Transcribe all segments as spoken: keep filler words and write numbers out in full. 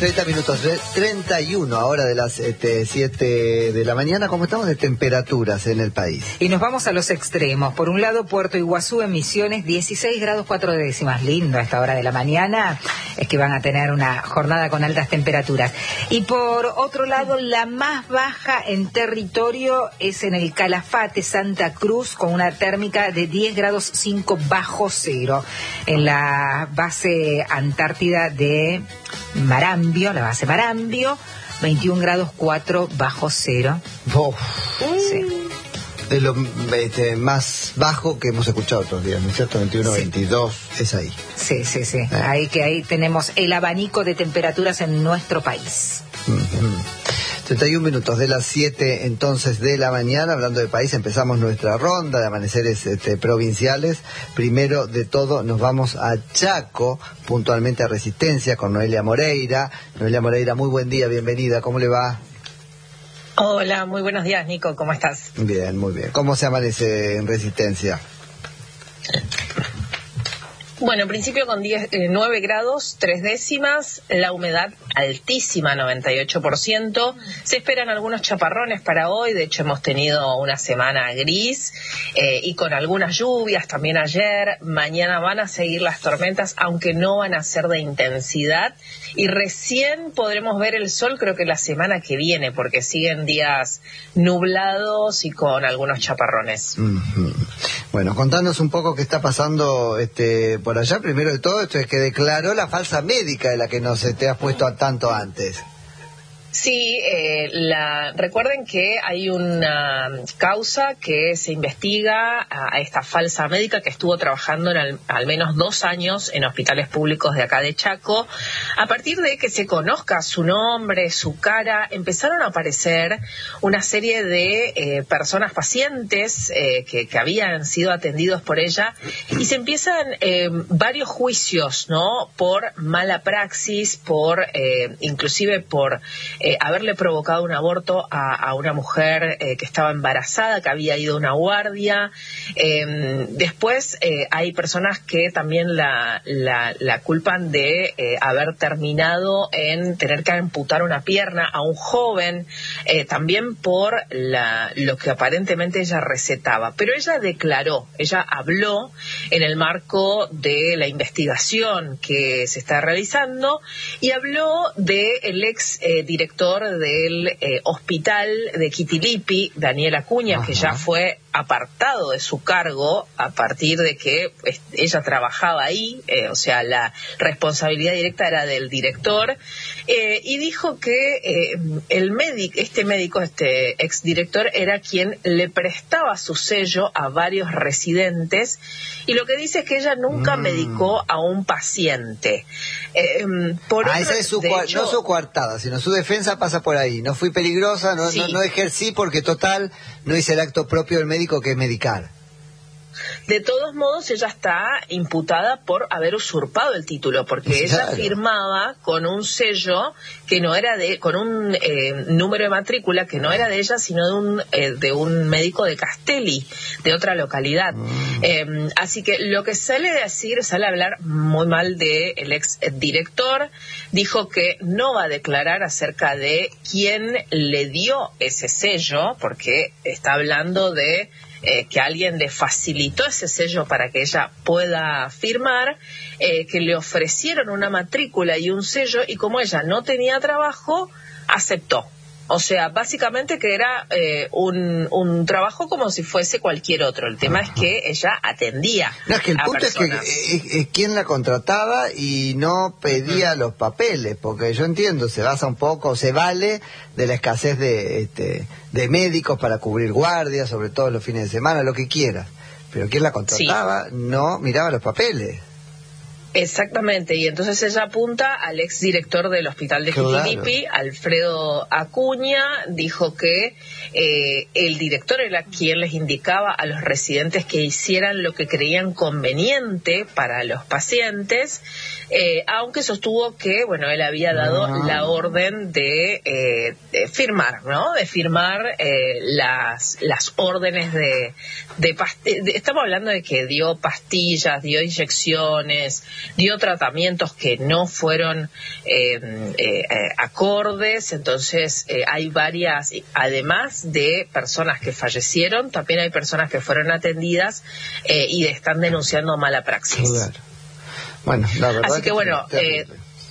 treinta minutos, treinta y uno ahora de las este, siete de la mañana. ¿Cómo estamos de temperaturas en el país? Y nos vamos a los extremos. Por un lado, Puerto Iguazú en Misiones, dieciséis grados cuatro décimas. Lindo a esta hora de la mañana. Es que van a tener una jornada con altas temperaturas. Y por otro lado, la más baja en territorio es en el Calafate, Santa Cruz, con una térmica de diez grados cinco bajo cero. En la base Antártida de Marambio, la base Marambio, veintiún grados cuatro bajo cero. Oh. Sí. Es lo este, más bajo que hemos escuchado otros días, ¿no es cierto? veintiuno, sí. veintidós, es ahí. Sí, sí, sí. Eh. Ahí que ahí tenemos el abanico de temperaturas en nuestro país. Uh-huh. treinta y un minutos de las siete entonces de la mañana, hablando de país, empezamos nuestra ronda de amaneceres este, provinciales. Primero de todo nos vamos a Chaco, puntualmente a Resistencia, con Noelia Moreira. Noelia Moreira, muy buen día, bienvenida, ¿cómo le va? Hola, muy buenos días, Nico, ¿cómo estás? Bien, muy bien. ¿Cómo se amanece en Resistencia? Bueno, en principio con diez, eh, nueve grados, tres décimas, la humedad altísima, noventa y ocho por ciento. Se esperan algunos chaparrones para hoy, de hecho hemos tenido una semana gris eh, y con algunas lluvias también ayer. Mañana van a seguir las tormentas, aunque no van a ser de intensidad. Y recién podremos ver el sol, creo que la semana que viene, porque siguen días nublados y con algunos chaparrones. Uh-huh. Bueno, contanos un poco qué está pasando este, por allá. Primero de todo, esto es que declaró la falsa médica de la que no se te has puesto a tanto antes. Sí, eh, la, recuerden que hay una causa que se investiga a, a esta falsa médica que estuvo trabajando en al, al menos dos años en hospitales públicos de acá de Chaco. A partir de que se conozca su nombre, su cara, empezaron a aparecer una serie de eh, personas pacientes eh, que, que habían sido atendidos por ella y se empiezan eh, varios juicios, ¿no? Por mala praxis, por eh, inclusive por Eh, haberle provocado un aborto a, a una mujer eh, que estaba embarazada, que había ido a una guardia. Eh, después eh, hay personas que también la, la, la culpan de eh, haber terminado en tener que amputar una pierna a un joven, eh, también por la, lo que aparentemente ella recetaba. Pero ella declaró, ella habló en el marco de la investigación que se está realizando y habló del ex eh, director del eh, hospital de Quitilipi, Daniel Acuña, Ajá. que ya fue apartado de su cargo a partir de que pues, ella trabajaba ahí, eh, o sea, la responsabilidad directa era del director, eh, y dijo que eh, el médico, este médico, este exdirector, era quien le prestaba su sello a varios residentes, y lo que dice es que ella nunca mm. medicó a un paciente. Eh, por ah, otro, esa es su, hecho, no su coartada, sino su defensa pasa por ahí. No fui peligrosa, no, sí. no, no ejercí porque total no hice el acto propio del médico que es medicar. De todos modos, ella está imputada por haber usurpado el título, porque claro. ella firmaba con un sello que no era de, con un eh, número de matrícula que no era de ella, sino de un eh, de un médico de Castelli, de otra localidad. Mm. Eh, así que lo que sale a decir, sale a hablar muy mal de el ex director. Dijo que no va a declarar acerca de quién le dio ese sello, porque está hablando de Eh, que alguien le facilitó ese sello para que ella pueda firmar, eh, que le ofrecieron una matrícula y un sello, y como ella no tenía trabajo, aceptó. O sea, básicamente que era eh, un, un trabajo como si fuese cualquier otro. El tema Ajá. es que ella atendía no, es que el a punto personas. es que es, es quien la contrataba y no pedía uh-huh. los papeles, porque yo entiendo, se basa un poco, se vale de la escasez de, este, de médicos para cubrir guardias, sobre todo los fines de semana, lo que quiera. Pero quien la contrataba sí. no miraba los papeles. Exactamente, y entonces ella apunta al exdirector del hospital de Quitilipi, claro. Alfredo Acuña. Dijo que eh, el director era quien les indicaba a los residentes que hicieran lo que creían conveniente para los pacientes, eh, aunque sostuvo que, bueno, él había dado ah. la orden de, eh, de firmar, ¿no? De firmar eh, las las órdenes de, de, past- de... Estamos hablando de que dio pastillas, dio inyecciones, dio tratamientos que no fueron eh, eh, acordes, entonces eh, hay varias, además de personas que fallecieron, también hay personas que fueron atendidas eh, y están denunciando mala praxis. Claro. Bueno, la verdad Así que, que bueno, eh,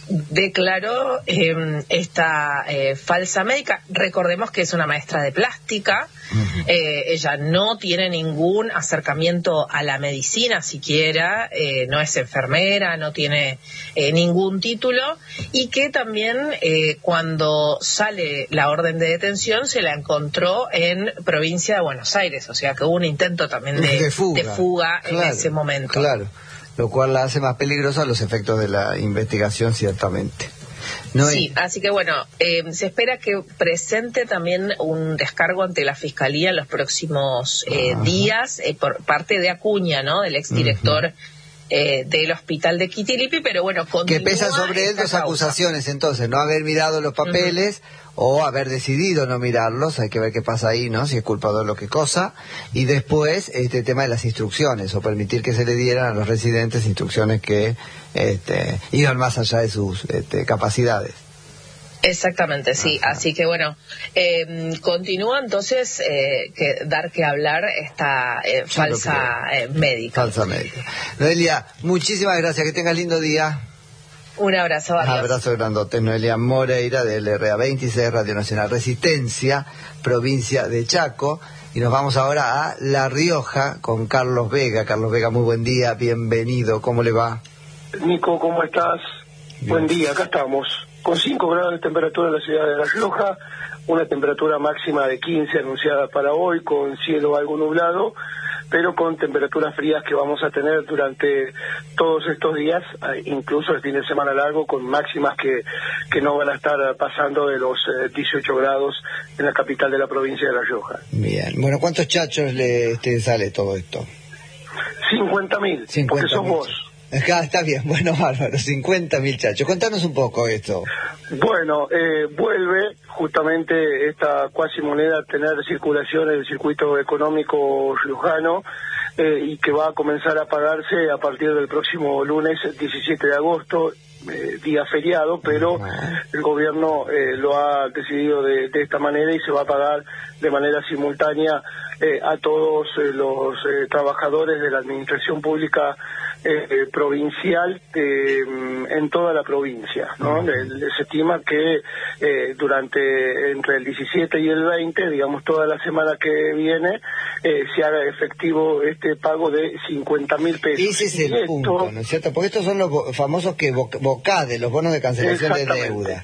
declaró eh, esta eh, falsa médica. Recordemos que es una maestra de plástica. Uh-huh. eh, ella no tiene ningún acercamiento a la medicina siquiera, eh, no es enfermera, no tiene eh, ningún título, y que también eh, cuando sale la orden de detención se la encontró en provincia de Buenos Aires, o sea que hubo un intento también de, de fuga, de fuga claro, en ese momento. Claro. Lo cual la hace más peligrosa a los efectos de la investigación, ciertamente. No sí, es... así que bueno, eh, se espera que presente también un descargo ante la Fiscalía en los próximos eh, días eh, por parte de Acuña, ¿no? Del exdirector uh-huh. eh, del hospital de Quitilipi, pero bueno, continúa que pesa sobre él dos causa. acusaciones, entonces, no haber mirado los papeles uh-huh. o haber decidido no mirarlos, hay que ver qué pasa ahí, ¿no? Si es culpable o qué cosa, y después este tema de las instrucciones, o permitir que se le dieran a los residentes instrucciones que este, iban más allá de sus este, capacidades. Exactamente, sí. Ajá. Así que bueno, eh, continúa entonces eh, que dar que hablar esta eh, falsa eh, médica. Falsa médica. Noelia, muchísimas gracias, que tengas lindo día. Un abrazo, adiós. Abrazo grandote. Noelia Moreira del R A veintiséis, Radio Nacional Resistencia, provincia de Chaco. Y nos vamos ahora a La Rioja con Carlos Vega. Carlos Vega, muy buen día, bienvenido. ¿Cómo le va? Nico, ¿cómo estás? Bien. Buen día, acá estamos. Con cinco grados de temperatura en la ciudad de La Rioja, una temperatura máxima de quince anunciada para hoy, con cielo algo nublado, pero con temperaturas frías que vamos a tener durante todos estos días, incluso el fin de semana largo, con máximas que, que no van a estar pasando de los dieciocho grados en la capital de la provincia de La Rioja. Bien, bueno, ¿cuántos chachos le este, sale todo esto? cincuenta mil, porque sos vos. Acá está bien, bueno, bárbaro, cincuenta mil chachos. Contanos un poco esto. Bueno, eh, vuelve justamente esta cuasi moneda a tener circulación en el circuito económico riojano eh, y que va a comenzar a pagarse a partir del próximo lunes diecisiete de agosto, eh, día feriado, pero uh-huh. el gobierno eh, lo ha decidido de, de esta manera y se va a pagar de manera simultánea eh, a todos eh, los eh, trabajadores de la administración pública Eh, provincial eh, en toda la provincia, ¿no? Uh-huh. Se estima que eh, durante entre el diecisiete y el veinte, digamos toda la semana que viene, eh, se haga efectivo este pago de cincuenta mil pesos. Ese es el esto... punto, ¿no es cierto? Porque estos son los famosos que BOCADE, los bonos de cancelación de deuda.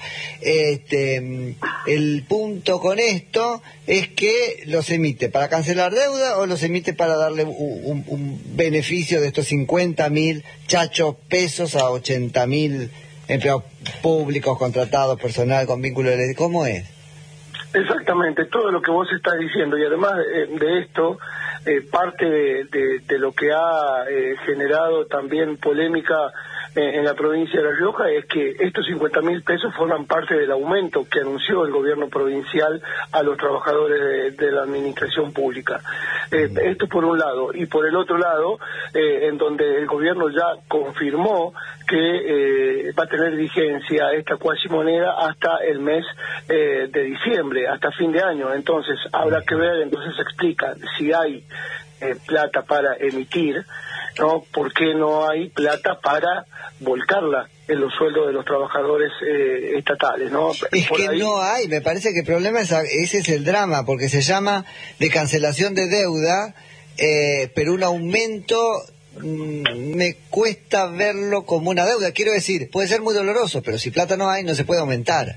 Este, el punto con esto es que los emite para cancelar deuda o los emite para darle un, un, un beneficio de estos cincuenta mil chachos pesos a ochenta mil empleados públicos, contratados, personal con vínculo de ley. ¿Cómo es? Exactamente, todo lo que vos estás diciendo, y además eh, de esto, eh, parte de, de, de lo que ha eh, generado también polémica en la provincia de La Rioja es que estos cincuenta mil pesos forman parte del aumento que anunció el gobierno provincial a los trabajadores de, de la administración pública. Eh, esto por un lado. Y por el otro lado, eh, en donde el gobierno ya confirmó que eh, va a tener vigencia esta cuasi moneda hasta el mes eh, de diciembre, hasta fin de año. Entonces, habrá que ver, entonces se explica si hay eh, plata para emitir, ¿no? ¿Por qué no hay plata para volcarla en los sueldos de los trabajadores eh, estatales, ¿no? Es Por que ahí... no hay, me parece que el problema es, ese es el drama, porque se llama de cancelación de deuda, eh, pero un aumento mmm, me cuesta verlo como una deuda. Quiero decir, puede ser muy doloroso, pero si plata no hay, no se puede aumentar.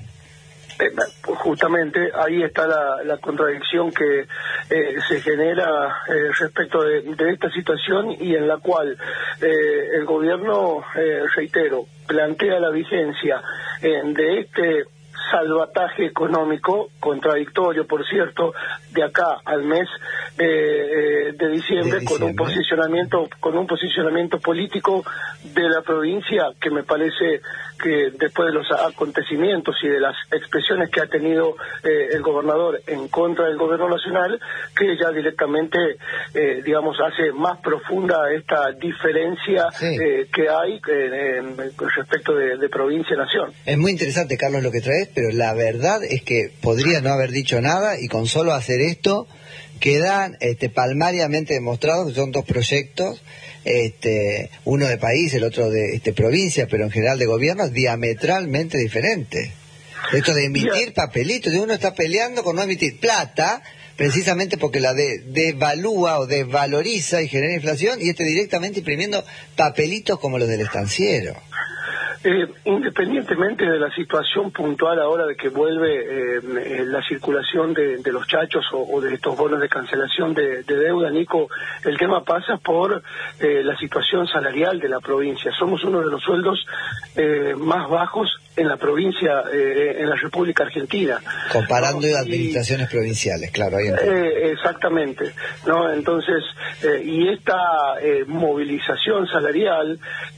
Pues justamente ahí está la, la contradicción que eh, se genera eh, respecto de, de esta situación y en la cual eh, el gobierno, eh, reitero, plantea la vigencia eh, de este salvataje económico, contradictorio, por cierto, de acá al mes eh, eh, de, diciembre, de diciembre con un posicionamiento con un posicionamiento político de la provincia que me parece que después de los acontecimientos y de las expresiones que ha tenido eh, el gobernador en contra del gobierno nacional, que ya directamente, eh, digamos, hace más profunda esta diferencia sí. eh, que hay eh, con respecto de, de provincia y nación. Es muy interesante, Carlos, lo que traes, pero la verdad es que podría no haber dicho nada y con solo hacer esto quedan este, palmariamente demostrados que son dos proyectos, este, uno de país, el otro de este, provincia, pero en general de gobierno, diametralmente diferentes. Esto de emitir papelitos, de uno está peleando con no emitir plata, precisamente porque la de, devalúa o desvaloriza y genera inflación, y este directamente imprimiendo papelitos como los del estanciero. Eh, independientemente de la situación puntual ahora de que vuelve eh, la circulación de, de los chachos o, o de estos bonos de cancelación de, de deuda, Nico, el tema pasa por eh, la situación salarial de la provincia. Somos uno de los sueldos eh, más bajos en la provincia, eh, en la República Argentina. Comparando ¿no? administraciones y, provinciales, claro. Ahí eh, exactamente, ¿no? Entonces, eh, y esta eh, movilización salarial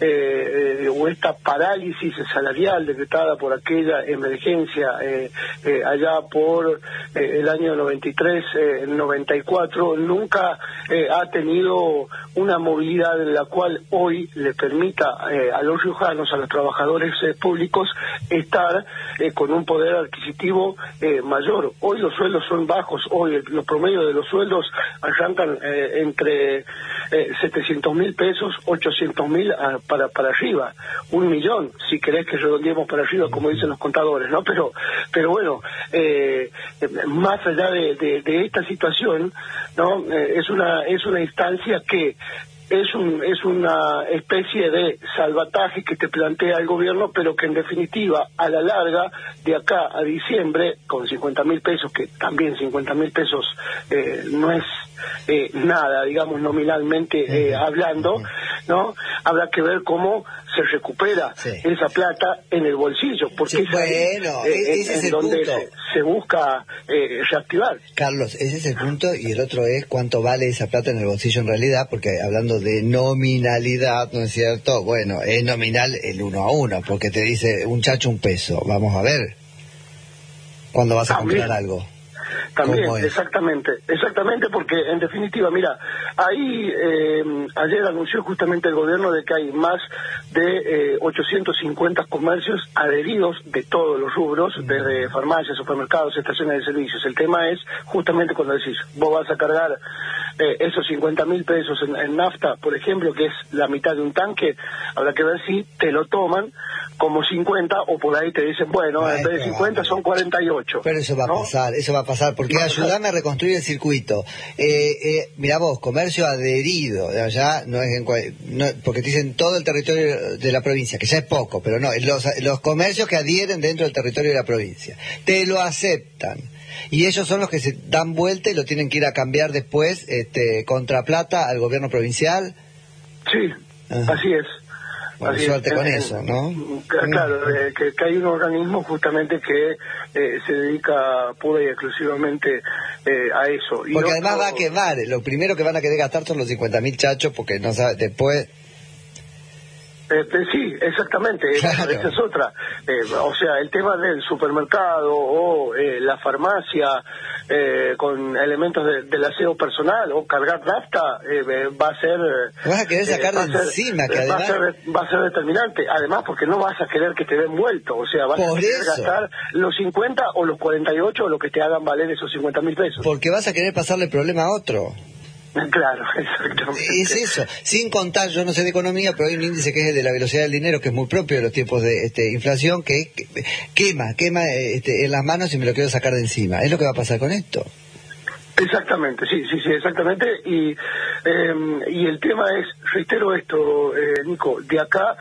eh, eh, o esta parálisis salarial decretada por aquella emergencia eh, eh, allá por eh, el año noventa y tres, eh, noventa y cuatro, nunca eh, ha tenido una movilidad en la cual hoy le permita eh, a los riojanos, a los trabajadores eh, públicos, estar eh, con un poder adquisitivo eh, mayor. Hoy los sueldos son bajos, hoy el, los promedios de los sueldos arrancan eh, entre eh, setecientos mil pesos, ochocientos mil para, para arriba, un millón, si querés que redondeemos para arriba, como dicen los contadores, ¿no? Pero, pero bueno, eh, más allá de, de, de esta situación, ¿no? Eh, es una, es una instancia que Es, un, es una especie de salvataje que te plantea el gobierno, pero que en definitiva, a la larga, de acá a diciembre, con cincuenta mil pesos, que también cincuenta mil pesos eh, no es eh, nada, digamos, nominalmente eh, hablando, ¿no? Habrá que ver cómo se recupera sí. esa plata en el bolsillo, porque sí, es ahí, bueno, eh, ese en, es el donde punto. Se, se busca eh, reactivar. Carlos, ese es el punto, y el otro es cuánto vale esa plata en el bolsillo en realidad, porque hablando de nominalidad, ¿no es cierto? Bueno, es nominal el uno a uno, porque te dice un chacho un peso. Vamos a ver cuándo vas a También. comprar algo. También, exactamente, exactamente, porque en definitiva, mira, ahí eh, ayer anunció justamente el gobierno de que hay más de eh, ochocientos cincuenta comercios adheridos de todos los rubros, desde farmacias, supermercados, estaciones de servicios. El tema es justamente cuando decís, vos vas a cargar eh, esos cincuenta mil pesos en, en nafta, por ejemplo, que es la mitad de un tanque, habrá que ver si te lo toman como cincuenta o por ahí te dicen, bueno, no, en vez de cincuenta son cuarenta y ocho. Pero eso va ¿no? a pasar, eso va a pasar, porque ayúdame a reconstruir el circuito. Eh, eh, mira vos, comercio adherido, ya no es en, no, porque te dicen todo el territorio de la provincia, que ya es poco, pero no, los, los comercios que adhieren dentro del territorio de la provincia, te lo aceptan. Y ellos son los que se dan vuelta y lo tienen que ir a cambiar después, este, contra plata al gobierno provincial. Sí, Ajá. así es. Bueno, suerte es, con eh, eso, ¿no? Claro, eh, que, que hay un organismo justamente que eh, se dedica pura y exclusivamente eh, a eso. Y porque no, además no, va a quemar, lo primero que van a querer gastar son los cincuenta mil chachos, porque no sabe, después... Eh, sí, exactamente, claro. Esa es otra. Eh, o sea, el tema del supermercado o eh, la farmacia eh, con elementos de, del aseo personal o cargar nafta eh, va a ser... Vas a querer sacar eh, de encima, que va además... A ser, va a ser determinante, además porque no vas a querer que te den vuelto, o sea, vas Por a querer eso. gastar los cincuenta o los cuarenta y ocho o lo que te hagan valer esos cincuenta mil pesos. Porque vas a querer pasarle el problema a otro. Claro, exactamente. Es eso, sin contar, yo no sé de economía, pero hay un índice que es el de la velocidad del dinero, que es muy propio de los tiempos de este, inflación, que, que quema, quema este, en las manos y me lo quiero sacar de encima. ¿Es lo que va a pasar con esto? Exactamente, sí, sí, sí, exactamente. Y, eh, y el tema es, reitero esto, eh, Nico, de acá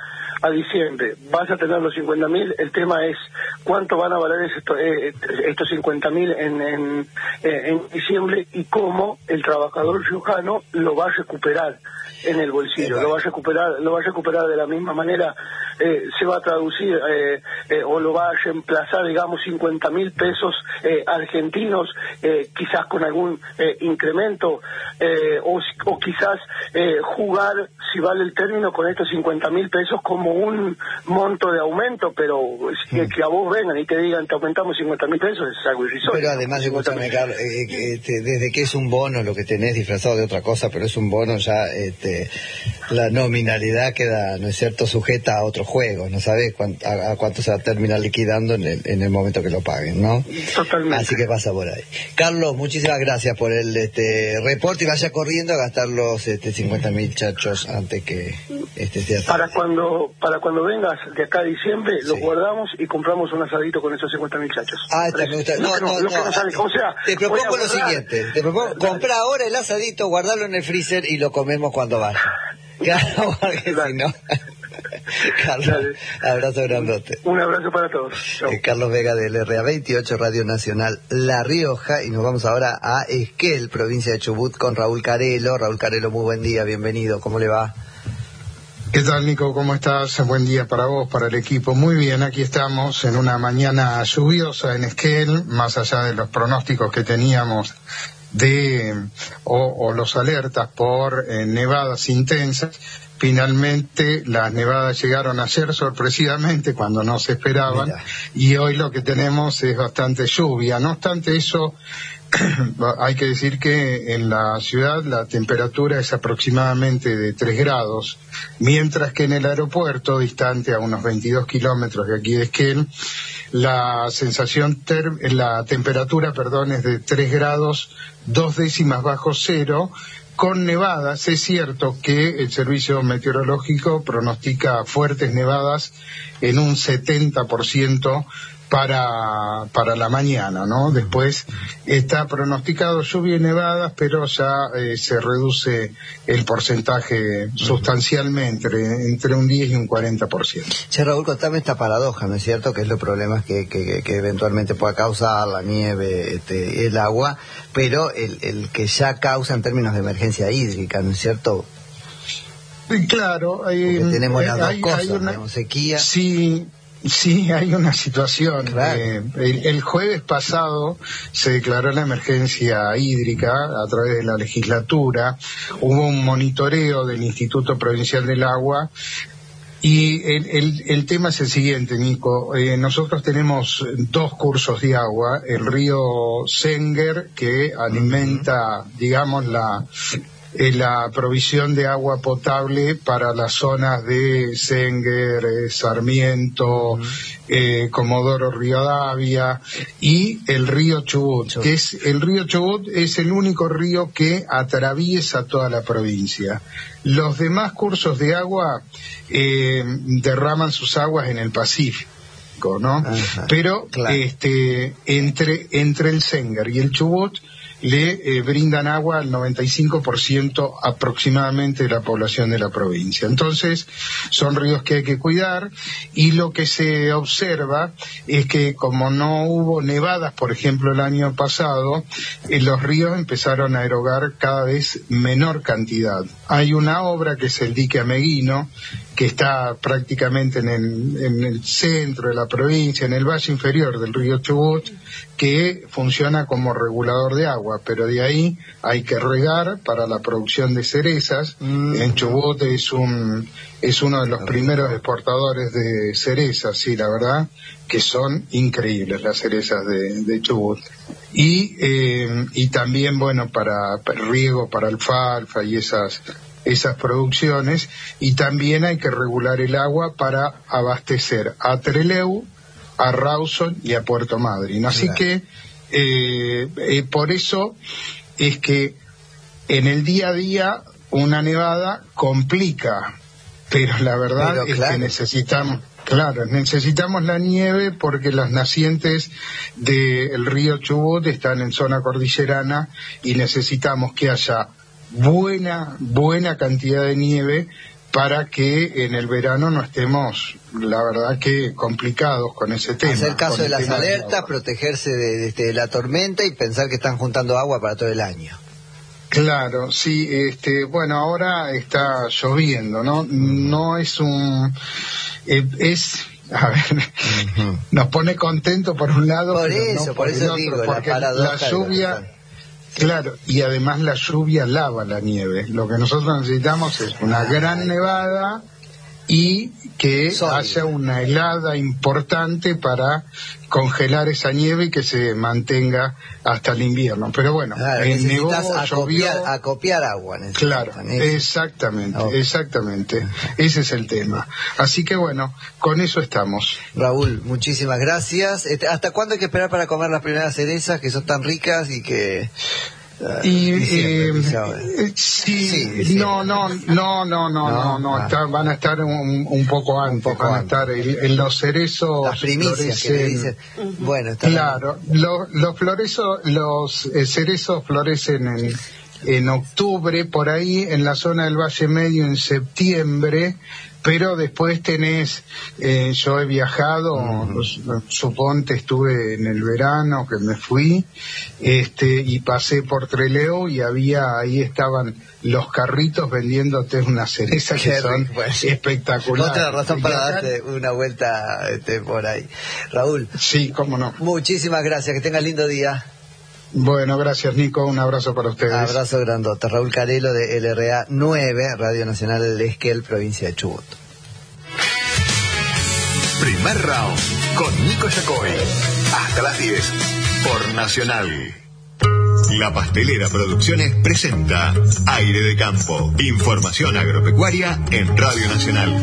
a diciembre vas a tener los cincuenta mil, el tema es cuánto van a valer esto, eh, estos cincuenta mil en, en, eh, en diciembre y cómo el trabajador riojano lo va a recuperar en el bolsillo, lo va a recuperar, lo va a recuperar de la misma manera, eh, se va a traducir eh, eh, o lo va a reemplazar, digamos, cincuenta mil pesos eh, argentinos, eh, quizás con algún eh, incremento, eh, o, o quizás eh, jugar, si vale el término, con estos cincuenta mil pesos como un monto de aumento, pero mm. que, que a vos vengan y te digan te aumentamos cincuenta mil pesos es algo irrisorio. Pero además, escúchame, Carlos, eh, eh, desde que es un bono lo que tenés disfrazado de otra cosa, pero es un bono ya, este, la nominalidad queda, ¿no es cierto?, sujeta a otros juegos, no sabes cuánto, a, a cuánto se va a terminar liquidando en el, en el momento que lo paguen, ¿no? Totalmente. Así que pasa por ahí. Carlos, muchísimas gracias por el este reporte y vaya corriendo a gastar los este, cincuenta mil chachos antes que este sea para cuando para cuando vengas de acá a diciembre, sí, los guardamos y compramos un asadito con esos cincuenta mil chachos. Ah, está, me gusta. No, no, no, no, no sale, o sea, te propongo lo siguiente, te propongo comprar ahora el asadito, guardarlo en el freezer y lo comemos cuando vaya. Claro, porque si no... Carlos, dale. Abrazo grandote. Un abrazo para todos. Eh, Carlos Vega del R A veintiocho, Radio Nacional La Rioja, y nos vamos ahora a Esquel, provincia de Chubut, con Raúl Carelo. Raúl Carelo, muy buen día, bienvenido, ¿cómo le va? ¿Qué tal, Nico? ¿Cómo estás? Buen día para vos, para el equipo. Muy bien, aquí estamos en una mañana lluviosa en Esquel, más allá de los pronósticos que teníamos de o, o los alertas por eh, nevadas intensas. Finalmente las nevadas llegaron ayer sorpresivamente cuando no se esperaban. Mira. Y hoy lo que tenemos es bastante lluvia. No obstante eso, hay que decir que en la ciudad la temperatura es aproximadamente de tres grados, mientras que en el aeropuerto, distante a unos veintidós kilómetros de aquí de Esquel, la sensación ter- la temperatura, perdón, es de tres grados, dos décimas bajo cero, con nevadas. Es cierto que el servicio meteorológico pronostica fuertes nevadas en un setenta por ciento para para la mañana, ¿no? Después está pronosticado lluvia y nevadas, pero ya eh, se reduce el porcentaje sustancialmente, entre, entre un diez y un cuarenta por ciento. Che, Raúl, contame esta paradoja, ¿no es cierto?, que es los problemas que, que, que eventualmente pueda causar la nieve, este, el agua, pero el, el que ya causa en términos de emergencia hídrica, ¿no es cierto? Claro, hay, porque tenemos las hay, dos cosas, hay una, ¿no? Sequía. Sí. Sí, hay una situación. Claro. Eh, el, el jueves pasado se declaró la emergencia hídrica a través de la legislatura. Hubo un monitoreo del Instituto Provincial del Agua. Y el, el, el tema es el siguiente, Nico. Eh, nosotros tenemos dos cursos de agua. El río Senger, que alimenta, digamos, la... la provisión de agua potable para las zonas de Senger, eh, Sarmiento, uh-huh. eh, Comodoro Rivadavia, y el río Chubut, Chubut, que es el río Chubut es el único río que atraviesa toda la provincia. Los demás cursos de agua eh, derraman sus aguas en el Pacífico, ¿no? Ajá, pero claro. este entre entre el Senger y el Chubut le eh, brindan agua al noventa y cinco por ciento aproximadamente de la población de la provincia. Entonces, son ríos que hay que cuidar, y lo que se observa es que como no hubo nevadas, por ejemplo, el año pasado, eh, los ríos empezaron a erogar cada vez menor cantidad. Hay una obra que es el dique Ameguino, que está prácticamente en el, en el centro de la provincia, en el valle inferior del río Chubut, que funciona como regulador de agua, pero de ahí hay que regar para la producción de cerezas. Mm. En Chubut es un es uno de los primeros exportadores de cerezas, sí, la verdad, que son increíbles las cerezas de, de Chubut. Y eh, y también, bueno, para, para riego, para alfalfa y esas esas producciones, y también hay que regular el agua para abastecer a Trelew, a Rawson y a Puerto Madryn. Así claro. que eh, eh, por eso es que en el día a día una nevada complica, pero la verdad pero, es claro. que necesitamos, claro, necesitamos la nieve porque las nacientes del río Chubut están en zona cordillerana y necesitamos que haya buena buena cantidad de nieve para que en el verano no estemos, la verdad que complicados con ese tema. Hacer caso de las alertas, de protegerse de, de, de la tormenta y pensar que están juntando agua para todo el año. Claro, sí, este, bueno, ahora está lloviendo, ¿no? No es un, eh, es, a ver, uh-huh. nos pone contento por un lado, por pero eso, no por, por eso el digo, otro, porque la, la lluvia, claro, y además la lluvia lava la nieve. Lo que nosotros necesitamos es una ah, gran nevada y que Sólido. haya una helada importante para congelar esa nieve y que se mantenga hasta el invierno. Pero bueno, claro, el nevó, acopiar, llovió... acopiar agua. Claro, exactamente, okay. exactamente. Ese es el tema. Así que bueno, con eso estamos. Raúl, muchísimas gracias. ¿Hasta cuándo hay que esperar para comer las primeras cerezas que son tan ricas y que... Y, eh, eh, sí, sí, no, no, no, no, no, no, no, ah. está, van a estar un, un poco antes, un poco van antes. a estar en, en los cerezos. Las primicias florecen, que le dicen. Uh-huh. Bueno, está claro, los, los florezos, los eh, cerezos florecen en, en octubre, por ahí, en la zona del Valle Medio en septiembre. Pero después tenés, eh, yo he viajado, uh-huh. suponte estuve en el verano que me fui, este, y pasé por Trelew y había, ahí estaban los carritos vendiéndote unas cerezas que son pues, espectaculares. Otra razón para darte una vuelta este, por ahí. Raúl. Sí, cómo no. Muchísimas gracias, que tengas lindo día. Bueno, gracias Nico, un abrazo para ustedes. Abrazo grandote. Raúl Carelo de L R A nueve, Radio Nacional del Esquel, provincia de Chubut. Primer round con Nico Yacoy. Hasta las diez por Nacional. La Pastelera Producciones presenta Aire de Campo. Información agropecuaria en Radio Nacional.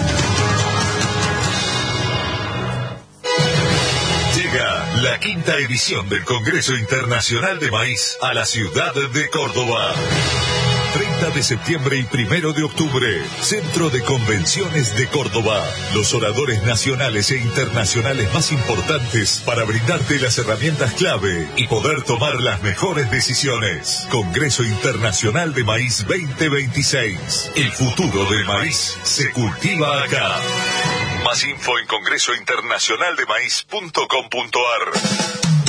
La quinta edición del Congreso Internacional de Maíz a la ciudad de Córdoba. treinta de septiembre y primero de octubre, Centro de Convenciones de Córdoba. Los oradores nacionales e internacionales más importantes para brindarte las herramientas clave y poder tomar las mejores decisiones. Congreso Internacional de Maíz veinte veintiséis. El futuro del maíz se cultiva acá. Más info en congreso internacional de maíz punto com punto ar.